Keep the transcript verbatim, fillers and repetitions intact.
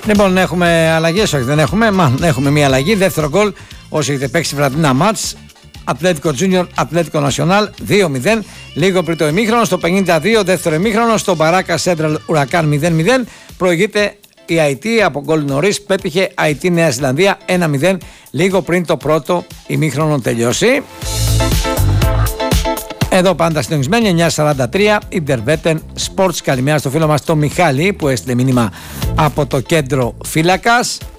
Λοιπόν, έχουμε αλλαγές, όχι δεν έχουμε. Μα έχουμε μία αλλαγή. Δεύτερο γκολ, όσοι έχετε παίξει βραδινά μάτς. Ατλέτικο Τζούνιορ, Ατλέτικο Νασιονάλ δύο μηδέν. Λίγο πριν το ημίχρονο, στο πενήντα δύο, δεύτερο ημίχρονο, στο Μπαράκα Σέντραλ Ουρακάν μηδέν μηδέν. Προηγείται η άι τι από γκολ νωρίς. Πέτυχε άι τι Νέα Ζηλανδία ένα μηδέν. Λίγο πριν το πρώτο ημίχρονο τελειώσει. Εδώ πάντα συντονισμένοι, εννιά σαράντα τρία, Interwetten Sports. Καλημέρα στο φίλο μας τον Μιχάλη που έστειλε μήνυμα από το κέντρο φύλακας.